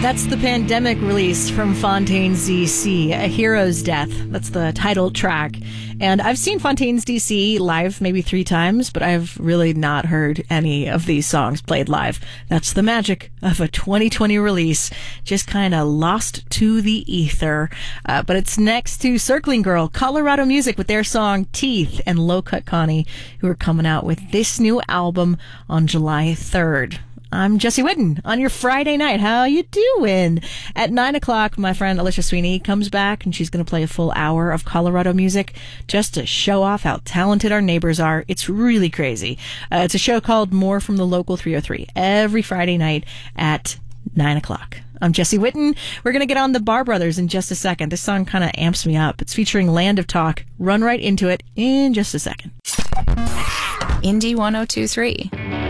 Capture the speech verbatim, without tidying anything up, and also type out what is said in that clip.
That's the pandemic release from Fontaines D C, A Hero's Death. That's the title track. And I've seen Fontaines D C live maybe three times, but I've really not heard any of these songs played live. That's the magic of a twenty twenty release, just kind of lost to the ether. Uh, but it's next to Circling Girl, Colorado Music, with their song Teeth, and Low Cut Connie, who are coming out with this new album on July third. I'm Jesse Whitten on your Friday night. How you doing? At nine o'clock, my friend Alicia Sweeney comes back, and she's going to play a full hour of Colorado music just to show off how talented our neighbors are. It's really crazy. Uh, it's a show called More from the Local three oh three every Friday night at nine o'clock. I'm Jesse Whitten. We're going to get on the Bar Brothers in just a second. This song kind of amps me up. It's featuring Land of Talk. Run right into it in just a second. Indie one oh two three.